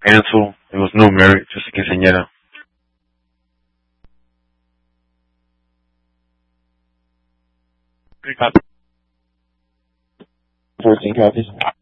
cancel. There was no merit, just a quinceañera. First copies.